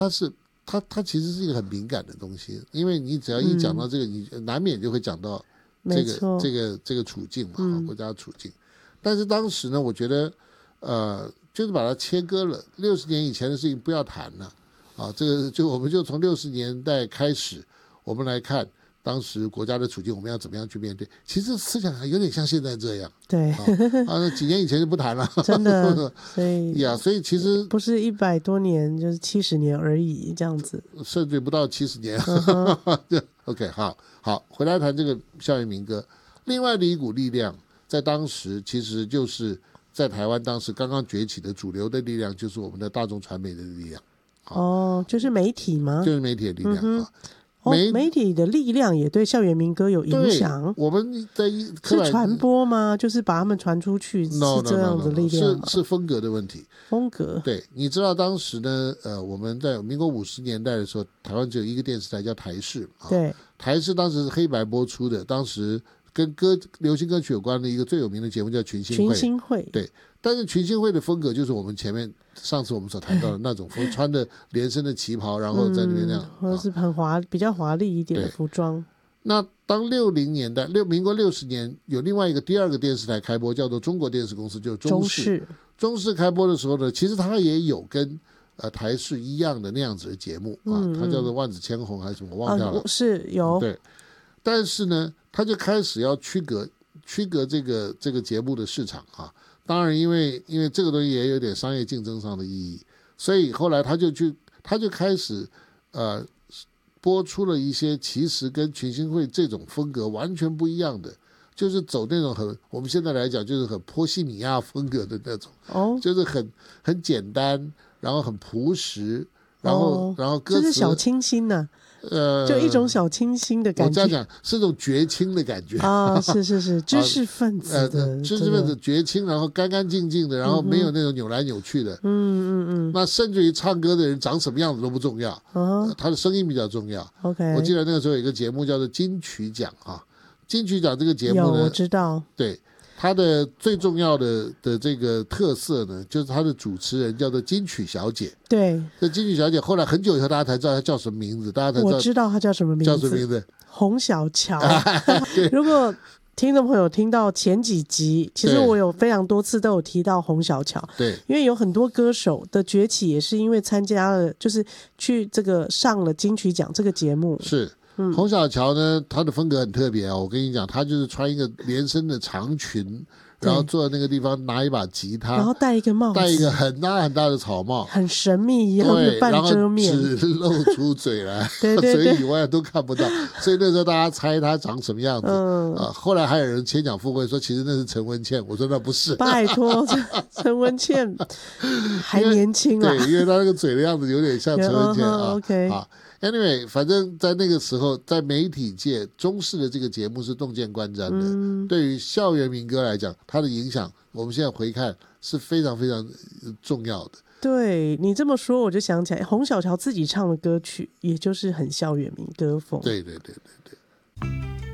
它其实是一个很敏感的东西，因为你只要一讲到这个，你难免就会讲到这个处境嘛，国家的处境。但是当时呢，我觉得就是把它切割了，60年以前的事情不要谈了啊，这个我们就从60年代开始，我们来看当时国家的处境，我们要怎么样去面对。其实思想有点像现在这样， 对几年以前就不谈了， 真的， 所以其实不是100多年，就是70年而已，这样子， 甚至不到70年。OK， 好，回来谈这个校园民歌。另外的一股力量，在当时其实就是在台湾当时刚刚崛起的主流的力量，就是我们的大众传媒的力量。 就是媒体吗？ 就是媒体的力量媒体的力量也对校园民歌有影响。 我们在是传播吗？就是把他们传出去，是这样的力量吗？ 是风格的问题。 风格， 对，你知道当时呢，我们在民国50年代的时候，台湾只有一个电视台叫台视对， 台视当时是黑白播出的，当时跟流行歌曲有关的一个最有名的节目叫群星会。对，但是群星会的风格就是我们前面上次我们所谈到的那种风，穿的连身的旗袍，然后在那边那样， 或者是比较华丽一点的服装。 那当60年代民国60年有另外一个第二个电视台开播，叫做中国电视公司，就是中视开播的时候呢，其实它也有跟台视一样的那样子的节目它叫做万紫千红还是什么忘掉了， 是有对，但是呢，他就开始要区隔这个节目的市场当然因为这个东西也有点商业竞争上的意义，所以后来他就开始播出了一些其实跟群星会这种风格完全不一样的，就是走那种我们现在来讲就是很波西米亚风格的那种就是很简单，然后很朴实，然后歌词就是小清新呢就一种小清新的感觉。 我这样讲是一种绝清的感觉是知识分子的知识分子绝清，然后干干净净的，然后没有那种扭来扭去的。那甚至于唱歌的人长什么样子都不重要他的声音比较重要。 OK， 我记得那个时候有一个节目叫做金曲奖金曲奖这个节目呢， 我知道， 对。它的最重要的这个特色呢，就是它的主持人叫做金曲小姐。 对， 这金曲小姐后来很久以后，大家才知道她叫什么名字。大家才我知道她叫什么名字，洪小乔。如果听众朋友听到前几集，其实我有非常多次都有提到洪小乔。 对， 因为有很多歌手的崛起也是因为参加了，就是去这个上了金曲奖这个节目。 是。洪小乔呢，他的风格很特别我跟你讲，他就是穿一个连身的长裙，然后坐在那个地方拿一把吉他， 然后戴一个帽子， 戴一个很大很大的草帽， 很神秘一样的半遮面， 然后只露出嘴来对嘴以外都看不到，所以那时候大家猜他长什么样子后来还有人牵强附会说其实那是陈文茜，我说那不是， 拜托陈文茜还年轻对，因为他那个嘴的样子有点像陈文茜 OK Anyway， 反正在那个时候，在媒体界，中视的这个节目是洞见观瞻的。对于校园民歌来讲，它的影响，我们现在回看是非常非常重要的。 对，你这么说，我就想起来，洪小乔自己唱的歌曲，也就是很校园民歌风。 对。